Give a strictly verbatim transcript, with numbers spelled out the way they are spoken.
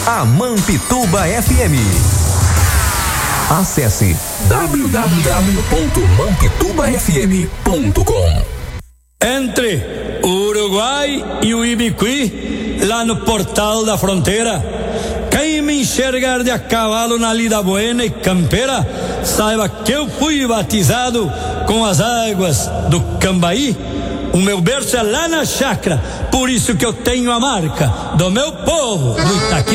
a Mampituba F M. Acesse w w w ponto mampituba f m ponto com. Entre o Uruguai e o Ibiqui, lá no portal da fronteira, quem me enxergar de a cavalo na lida buena e campeira, saiba que eu fui batizado com as águas do Cambaí. O meu berço é lá na chácara, por isso que eu tenho a marca do meu povo do Itaqui.